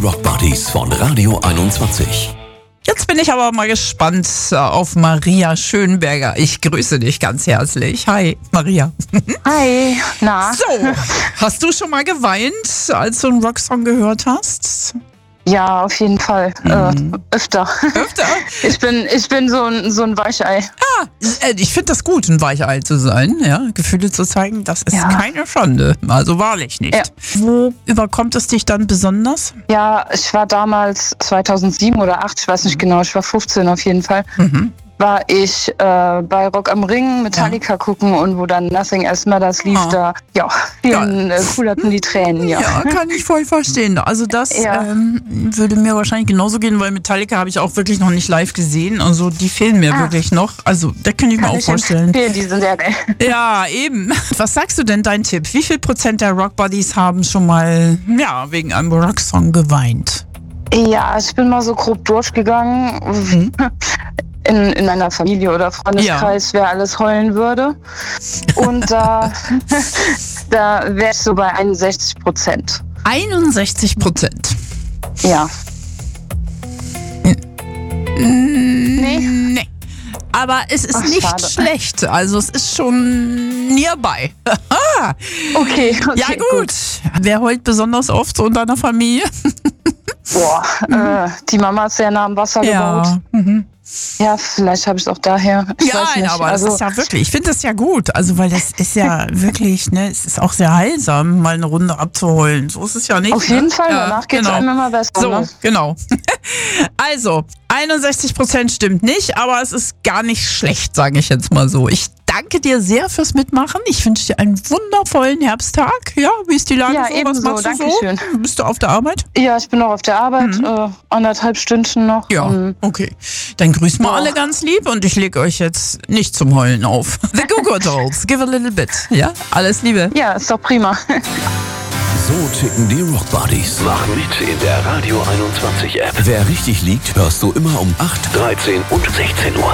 Rock Buddies von Radio 21. Jetzt bin ich aber mal gespannt auf Maria Schönberger. Ich grüße dich ganz herzlich. Hi, Maria. Hi, na? So, hast du schon mal geweint, als du einen Rocksong gehört hast? Ja, auf jeden Fall. Öfter. Öfter? Ich bin so ein Weichei. Ich finde das gut, ein Weichei zu sein. Ja? Gefühle zu zeigen, das ist keine Schande. Also wahrlich nicht. Ja. Wo überkommt es dich dann besonders? Ja, ich war damals 2007 oder 2008, ich weiß nicht genau, ich war 15 auf jeden Fall. War ich bei Rock am Ring Metallica gucken und wo dann Nothing Else Matters lief, da kullerten die Tränen, Ja, kann ich voll verstehen. Also das würde mir wahrscheinlich genauso gehen, weil Metallica habe ich auch wirklich noch nicht live gesehen. Also die fehlen mir wirklich noch. Also da kann ich mir auch vorstellen. Die sind sehr geil. Ja, eben. Was sagst du denn, dein Tipp? Wie viel Prozent der Rock Buddies haben schon mal wegen einem Rocksong geweint? Ja, ich bin mal so grob durchgegangen. In meiner Familie oder Freundeskreis, wer alles heulen würde. Und da wäre ich so bei 61%. 61%? Ja. Nee. Aber es ist nicht schade. Schlecht. Also es ist schon nearby. Okay, Ja gut. Wer heult besonders oft so in deiner Familie? Boah, die Mama ist sehr nah am Wasser gebaut. Ja, vielleicht habe ich es auch daher. Ich weiß nicht. Aber das ist ja wirklich, ich finde das ja gut. Also, weil das ist ja wirklich, ne, es ist auch sehr heilsam, mal eine Runde abzuheulen. So ist es ja nicht. Auf jeden Fall, danach geht es einem immer besser. So, ne? genau. Also, 61% stimmt nicht, aber es ist gar nicht schlecht, sage ich jetzt mal so. Ich danke dir sehr fürs Mitmachen. Ich wünsche dir einen wundervollen Herbsttag. Ja, wie ist die Lage so? Ebenso, Was machst du Dankeschön. so? Bist du auf der Arbeit? Ja, ich bin noch auf der Arbeit, 1,5 Stunden noch. Ja, okay. Dann grüßt mal alle ganz lieb und ich lege euch jetzt nicht zum Heulen auf. The Goo Goo Dolls, give a little bit. Ja, alles Liebe. Ja, ist doch prima. So ticken die Rock Buddies. Mach mit in der Radio 21 App. Wer richtig liegt, hörst du immer um 8, 13 und 16 Uhr.